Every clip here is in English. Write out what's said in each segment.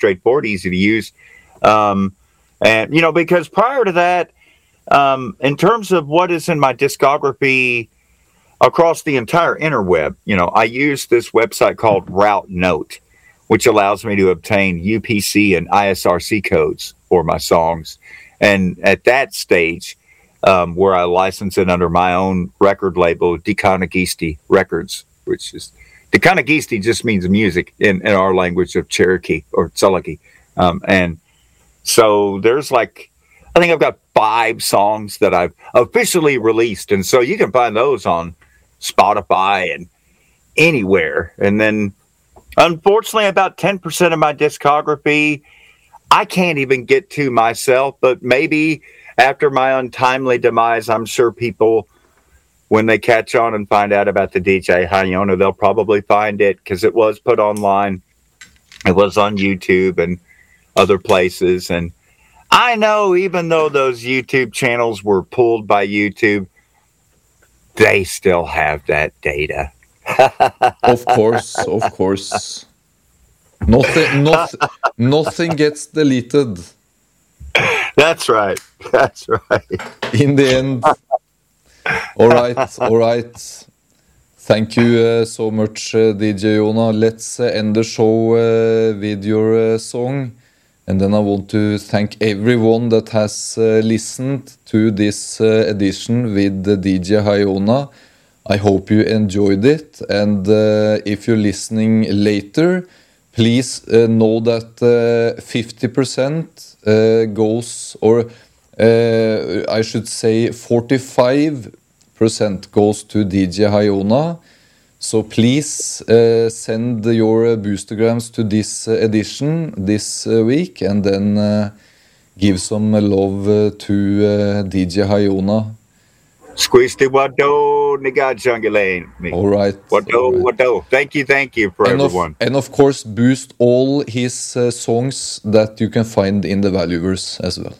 straightforward, easy to use. And, because prior to that, in terms of what is in my discography across the entire interweb, I use this website called Route Note, which allows me to obtain UPC and ISRC codes for my songs. And at that stage, where I license it under my own record label, Dekanagisti Records, which is Dekanagisti just means music in our language of Cherokee or Tsulagi. And so there's I think I've got 5 songs that I've officially released. And so you can find those on Spotify and anywhere. And then unfortunately, about 10% of my discography, I can't even get to myself, but maybe after my untimely demise, I'm sure people, when they catch on and find out about the DJ Hayona, they'll probably find it because it was put online. It was on YouTube and other places. And I know even though those YouTube channels were pulled by YouTube, they still have that data. Of course. Nothing gets deleted. That's right. In the end. All right. Thank you so much, DJ Yona. Let's end the show with your song. And then I want to thank everyone that has listened to this edition with DJ Hayona. I hope you enjoyed it. And if you're listening later, please know that 50% goes, or I should say 45% goes to DJ Hayona. So please send your boostergrams to this edition this week, and then give some love to DJ Hayona. Squeeze the wado, nigga jungulane. All right. Wado. Thank you for everyone. And of course, boost all his songs that you can find in the Valueverse as well.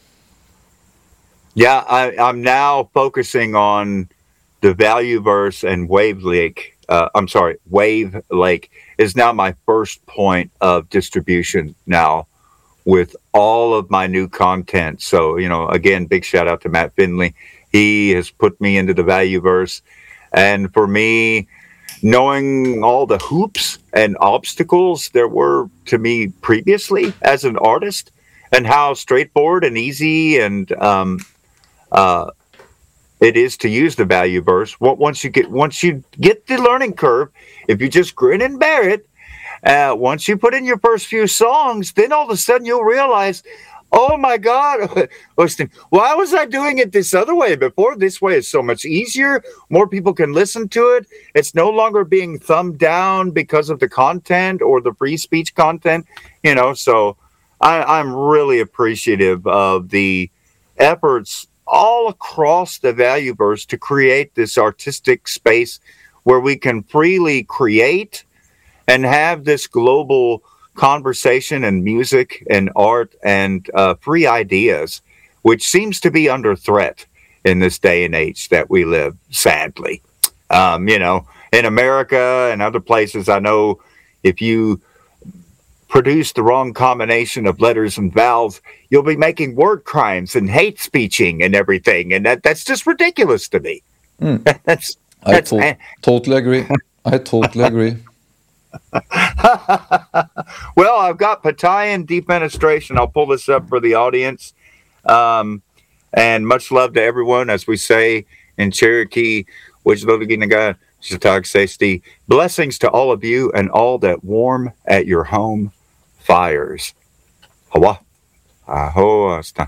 Yeah, I'm now focusing on the Valueverse and Wave Lake. Wave Lake is now my first point of distribution now with all of my new content. So, again, big shout out to Matt Finley. He has put me into the Valueverse. And for me, knowing all the hoops and obstacles there were to me previously as an artist, and how straightforward and easy and it is to use the Valueverse. Once you get the learning curve, if you just grin and bear it, once you put in your first few songs, then all of a sudden you'll realize, oh my God, why was I doing it this other way before? This way is so much easier. More people can listen to it. It's no longer being thumbed down because of the content or the free speech content, so I'm really appreciative of the efforts all across the Valueverse to create this artistic space where we can freely create and have this global conversation and music and art and free ideas, which seems to be under threat in this day and age that we live, sadly. In America and other places, I know if you produce the wrong combination of letters and vowels, you'll be making word crimes and hate speeching and everything. And that's just ridiculous to me. I totally agree. I totally agree. Well, I've got Patayan Defenestration. I'll pull this up for the audience. And much love to everyone, as we say in Cherokee. Blessings to all of you and all that warm at your home fires. Hawa. Ahoasta.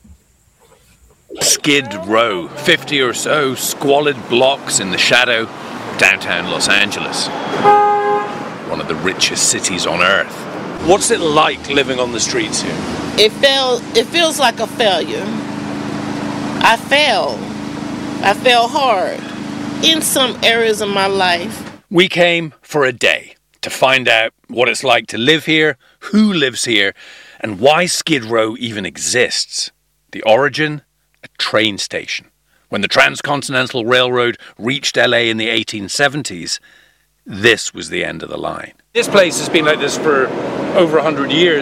Skid Row, 50 or so squalid blocks in the shadow of downtown Los Angeles. One of the richest cities on earth. What's it like living on the streets here? It feels like a failure. I fell hard in some areas of my life. We came for a day to find out what it's like to live here, who lives here, and why Skid Row even exists. The origin, a train station. When the Transcontinental Railroad reached LA in the 1870s, this was the end of the line. This place has been like this for over 100 years.